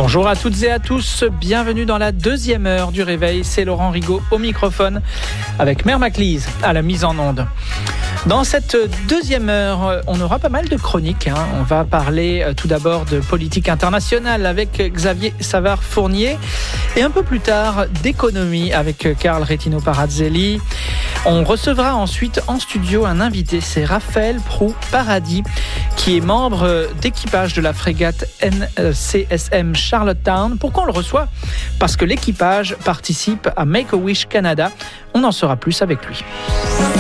Bonjour à toutes et à tous, bienvenue dans la deuxième heure du réveil. C'est Laurent Rigaud au microphone avec Mère Maclise à la mise en onde. Dans cette deuxième heure, on aura pas mal de chroniques. On va parler tout d'abord de politique internationale avec Xavier Savard-Fournier et un peu plus tard d'économie avec Carl Rettino-Parazzelli. On recevra ensuite en studio un invité, c'est Raphaël Proulx-Paradis, qui est membre d'équipage de la frégate NCSM Charlottetown. Pourquoi on le reçoit ? Parce que l'équipage participe à Make-A-Wish Canada. On en saura plus avec lui.